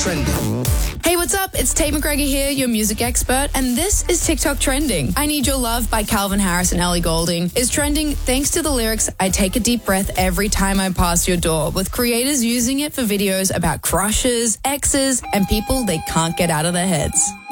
Trending. Hey, what's up? It's Tate McGregor here, your music expert, and this is TikTok Trending. I Need Your Love by Calvin Harris and Ellie Goulding is trending thanks to the lyrics, I take a deep breath every time I pass your door, with creators using it for videos about crushes, exes, and people they can't get out of their heads.